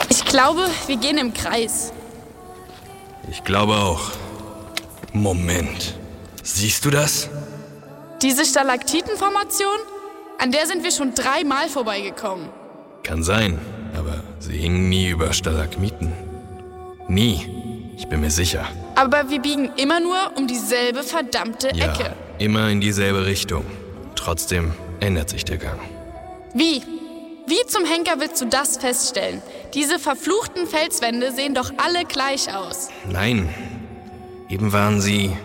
Ich glaube, wir gehen im Kreis. Ich glaube auch. Moment. Siehst du das? Diese Stalaktitenformation? An der sind wir schon 3-mal vorbeigekommen. Kann sein, aber sie hingen nie über Stalagmiten. Nie. Ich bin mir sicher. Aber wir biegen immer nur um dieselbe verdammte Ecke. Ja, immer in dieselbe Richtung. Trotzdem ändert sich der Gang. Wie? Wie zum Henker willst du das feststellen? Diese verfluchten Felswände sehen doch alle gleich aus. Nein. Eben waren sie...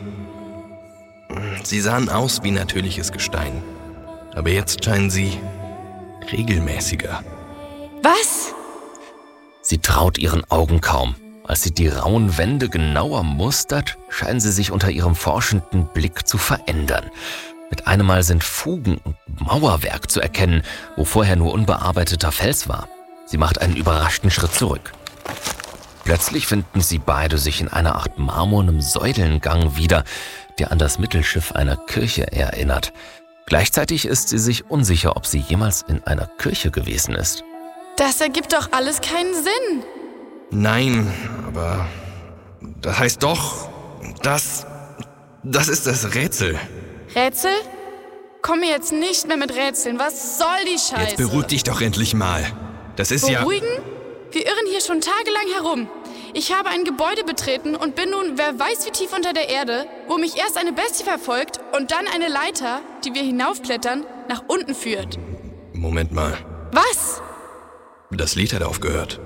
Sie sahen aus wie natürliches Gestein. Aber jetzt scheinen sie regelmäßiger. Was? Sie traut ihren Augen kaum. Als sie die rauen Wände genauer mustert, scheinen sie sich unter ihrem forschenden Blick zu verändern. Mit einem Mal sind Fugen und Mauerwerk zu erkennen, wo vorher nur unbearbeiteter Fels war. Sie macht einen überraschten Schritt zurück. Plötzlich finden sie beide sich in einer Art marmornem Säulengang wieder, der an das Mittelschiff einer Kirche erinnert. Gleichzeitig ist sie sich unsicher, ob sie jemals in einer Kirche gewesen ist. Das ergibt doch alles keinen Sinn. Nein, aber das heißt doch, das ist das Rätsel. Rätsel? Komm mir jetzt nicht mehr mit Rätseln. Was soll die Scheiße? Jetzt beruhig dich doch endlich mal. Das ist Beruhigen? Wir irren hier schon tagelang herum. Ich habe ein Gebäude betreten und bin nun wer weiß wie tief unter der Erde, wo mich erst eine Bestie verfolgt und dann eine Leiter, die wir hinaufklettern, nach unten führt. Moment mal. Was? Das Lied hat aufgehört.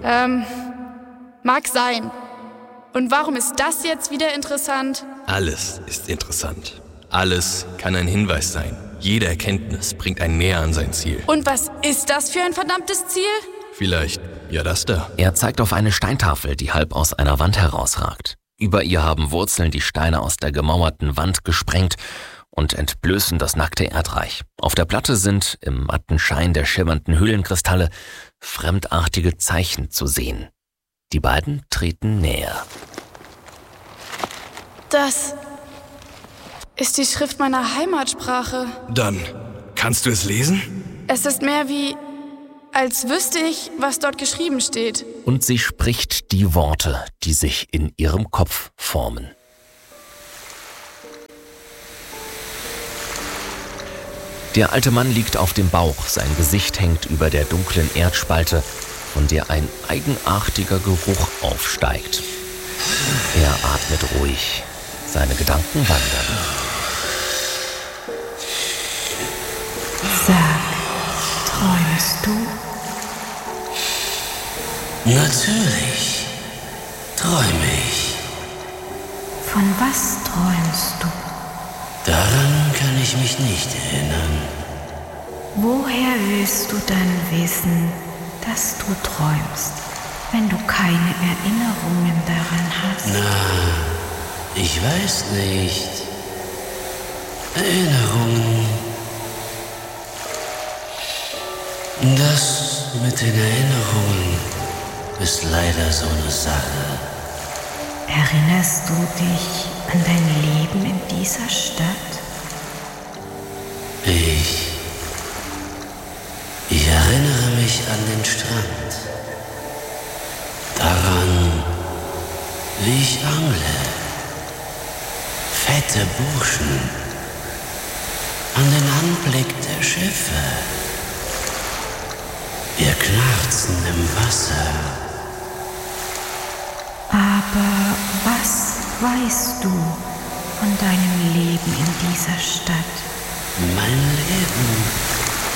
Mag sein. Und warum ist das jetzt wieder interessant? Alles ist interessant. Alles kann ein Hinweis sein. Jede Erkenntnis bringt einen näher an sein Ziel. Und was ist das für ein verdammtes Ziel? Vielleicht, ja, das da. Er zeigt auf eine Steintafel, die halb aus einer Wand herausragt. Über ihr haben Wurzeln die Steine aus der gemauerten Wand gesprengt und entblößen das nackte Erdreich. Auf der Platte sind, im matten Schein der schimmernden Höhlenkristalle, fremdartige Zeichen zu sehen. Die beiden treten näher. Das ist die Schrift meiner Heimatsprache. Dann, kannst du es lesen? Es ist mehr wie, als wüsste ich, was dort geschrieben steht. Und sie spricht die Worte, die sich in ihrem Kopf formen. Der alte Mann liegt auf dem Bauch, sein Gesicht hängt über der dunklen Erdspalte, von der ein eigenartiger Geruch aufsteigt. Er atmet ruhig, seine Gedanken wandern. Sag, träumst du? Natürlich träume ich. Von was träumst du? Daran kann ich mich nicht erinnern. Woher willst du dann wissen, dass du träumst, wenn du keine Erinnerungen daran hast? Na, ich weiß nicht. Erinnerungen. Das mit den Erinnerungen ist leider so eine Sache. Erinnerst du dich an dein Leben in dieser Stadt? Ich erinnere mich an den Strand. Daran, wie ich angle. Fette Burschen. An den Anblick der Schiffe. Ihr Knarzen im Wasser. Aber was weißt du von deinem Leben in dieser Stadt? Mein Leben